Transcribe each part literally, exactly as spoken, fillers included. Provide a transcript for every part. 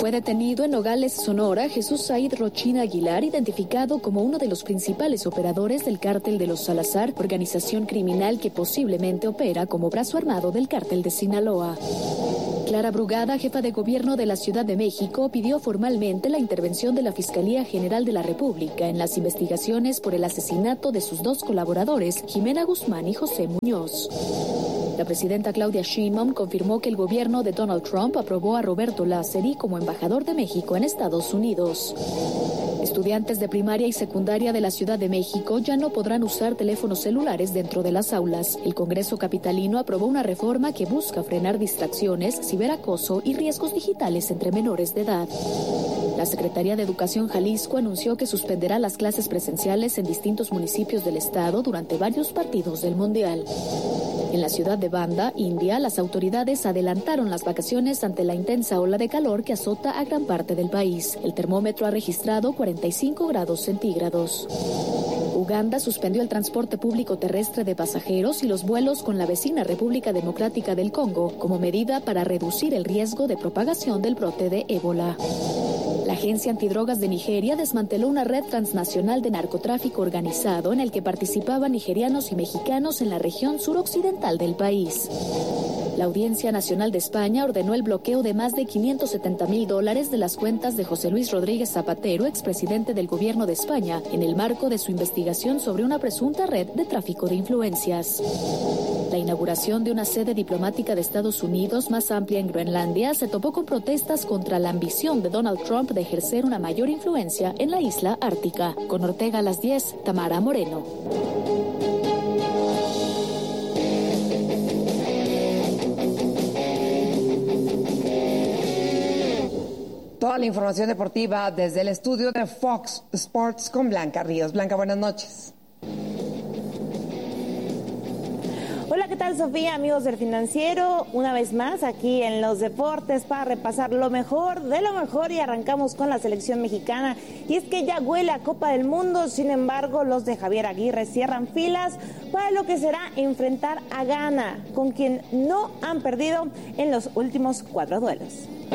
Fue detenido en Nogales, Sonora, Jesús Said Rochina Aguilar, identificado como uno de los principales operadores del Cártel de los Salazar, organización criminal que posiblemente opera como brazo armado del Cártel de Sinaloa. Clara Brugada, jefa de gobierno de la Ciudad de México, pidió formalmente la intervención de la Fiscalía General de la República en las investigaciones por el asesinato de sus dos colaboradores, Jimena Guzmán y José Muñoz. La presidenta Claudia Sheinbaum confirmó que el gobierno de Donald Trump aprobó a Roberto Lázari como embajador de México en Estados Unidos. Estudiantes de primaria y secundaria de la Ciudad de México ya no podrán usar teléfonos celulares dentro de las aulas. El Congreso capitalino aprobó una reforma que busca frenar distracciones, ciberacoso y riesgos digitales entre menores de edad. La Secretaría de Educación Jalisco anunció que suspenderá las clases presenciales en distintos municipios del estado durante varios partidos del Mundial. En la ciudad de Banda, India, las autoridades adelantaron las vacaciones ante la intensa ola de calor que azota a gran parte del país. El termómetro ha registrado cuarenta y cinco grados centígrados. Uganda suspendió el transporte público terrestre de pasajeros y los vuelos con la vecina República Democrática del Congo como medida para reducir el riesgo de propagación del brote de ébola. La Agencia Antidrogas de Nigeria desmanteló una red transnacional de narcotráfico organizado en el que participaban nigerianos y mexicanos en la región suroccidental del país. La Audiencia Nacional de España ordenó el bloqueo de más de quinientos setenta mil dólares de las cuentas de José Luis Rodríguez Zapatero, expresidente del Gobierno de España, en el marco de su investigación sobre una presunta red de tráfico de influencias. La inauguración de una sede diplomática de Estados Unidos más amplia en Groenlandia se topó con protestas contra la ambición de Donald Trump de ejercer una mayor influencia en la isla ártica. Con Ortega a las diez, Tamara Moreno. Toda la información deportiva desde el estudio de Fox Sports con Blanca Ríos. Blanca, buenas noches. Hola, ¿qué tal, Sofía? Amigos del Financiero, una vez más aquí en los deportes para repasar lo mejor de lo mejor y arrancamos con la selección mexicana. Y es que ya huele a Copa del Mundo, sin embargo, los de Javier Aguirre cierran filas para lo que será enfrentar a Ghana, con quien no han perdido en los últimos cuatro duelos.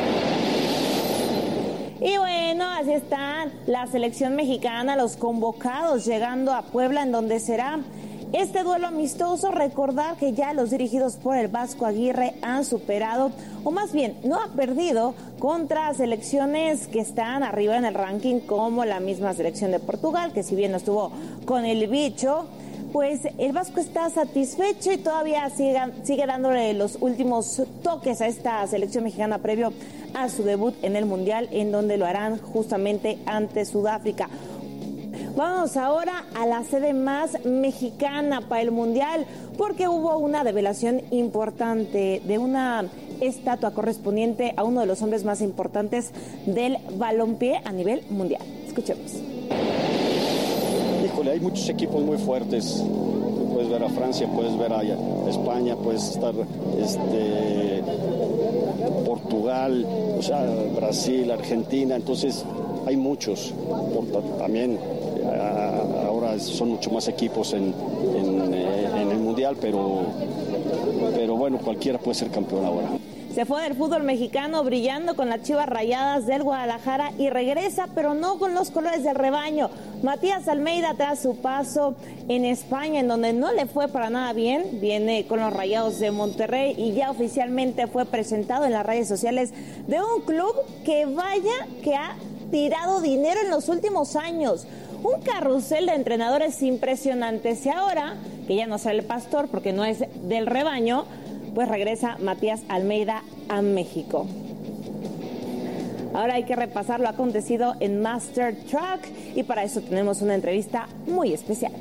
Y bueno, así está la selección mexicana, los convocados llegando a Puebla, en donde será este duelo amistoso. Recordar que ya los dirigidos por el Vasco Aguirre han superado, o más bien no han perdido, contra selecciones que están arriba en el ranking, como la misma selección de Portugal, que si bien no estuvo con el bicho, pues el Vasco está satisfecho y todavía sigue, sigue dándole los últimos toques a esta selección mexicana previo a su debut en el Mundial, en donde lo harán justamente ante Sudáfrica. Vamos ahora a la sede más mexicana para el Mundial, porque hubo una revelación importante de una estatua correspondiente a uno de los hombres más importantes del balompié a nivel mundial. Escuchemos. Híjole, hay muchos equipos muy fuertes. Puedes ver a Francia, puedes ver a España, puedes estar este, Portugal, o sea, Brasil, Argentina. Entonces hay muchos. También ahora son mucho más equipos en, en, en el Mundial, pero, pero bueno, cualquiera puede ser campeón ahora. Se fue del fútbol mexicano brillando con las Chivas Rayadas del Guadalajara y regresa, pero no con los colores del rebaño. Matías Almeida, tras su paso en España, en donde no le fue para nada bien, viene con los Rayados de Monterrey y ya oficialmente fue presentado en las redes sociales de un club que vaya que ha tirado dinero en los últimos años. Un carrusel de entrenadores impresionantes. Y ahora, que ya no sale el pastor porque no es del rebaño, pues regresa Matías Almeida a México. Ahora hay que repasar lo acontecido en Master Truck y para eso tenemos una entrevista muy especial.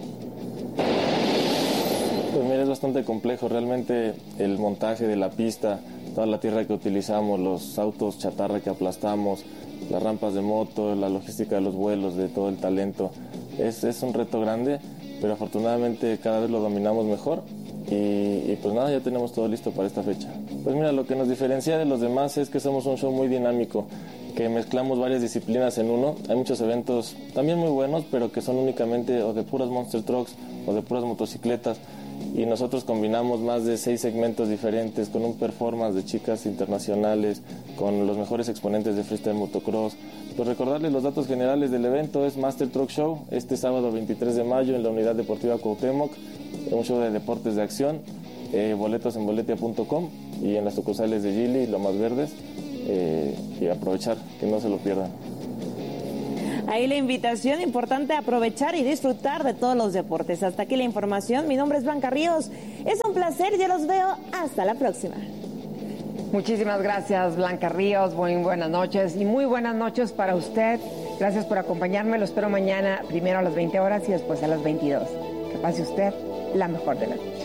Pues mira, es bastante complejo realmente el montaje de la pista, toda la tierra que utilizamos, los autos chatarra que aplastamos, las rampas de moto, la logística de los vuelos, de todo el talento. Es, es un reto grande, pero afortunadamente cada vez lo dominamos mejor. Y, y pues nada, ya tenemos todo listo para esta fecha. Pues mira, lo que nos diferencia de los demás es que somos un show muy dinámico, que mezclamos varias disciplinas en uno. Hay muchos eventos también muy buenos, pero que son únicamente o de puras monster trucks o de puras motocicletas. Y nosotros combinamos más de seis segmentos diferentes con un performance de chicas internacionales, con los mejores exponentes de freestyle motocross. Pues recordarles los datos generales del evento: es Master Truck Show, este sábado veintitrés de mayo en la Unidad Deportiva Cuauhtémoc, un show de deportes de acción, eh, boletos en boletia punto com y en las sucursales de Gili, Lomas Verdes, eh, y aprovechar, que no se lo pierdan. Ahí la invitación, importante aprovechar y disfrutar de todos los deportes. Hasta aquí la información, mi nombre es Blanca Ríos, es un placer, ya los veo, hasta la próxima. Muchísimas gracias, Blanca Ríos, muy buenas noches y muy buenas noches para usted. Gracias por acompañarme, lo espero mañana, primero a las veinte horas y después a las veintidós. Que pase usted la mejor de las noches.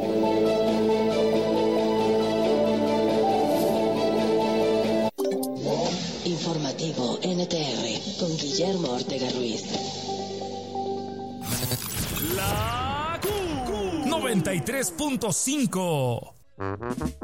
Informativo N T R con Guillermo Ortega Ruiz. La Q noventa y tres punto cinco.